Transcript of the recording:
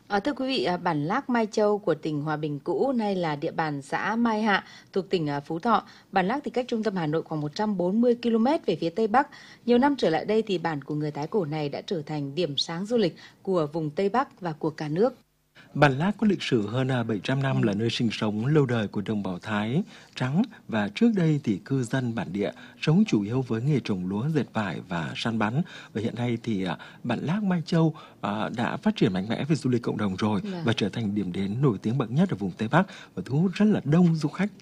Thưa quý vị, bản Lác Mai Châu của tỉnh Hòa Bình cũ nay là địa bàn xã Mai Hạ thuộc tỉnh Phú Thọ. Bản Lác thì cách trung tâm Hà Nội khoảng 140 km về phía Tây Bắc. Nhiều năm trở lại đây thì bản của người Thái cổ này đã trở thành điểm sáng du lịch của vùng Tây Bắc và của cả nước. Bản Lác có lịch sử hơn 700 năm, là Ừm. nơi sinh sống lâu đời của đồng bào Thái trắng, và trước đây thì cư dân bản địa sống chủ yếu với nghề trồng lúa, dệt vải và săn bắn. Và hiện nay thì bản Lác Mai Châu đã phát triển mạnh mẽ về du lịch cộng đồng rồi, Vâng. và trở thành điểm đến nổi tiếng bậc nhất ở vùng Tây Bắc và thu hút rất là đông du khách.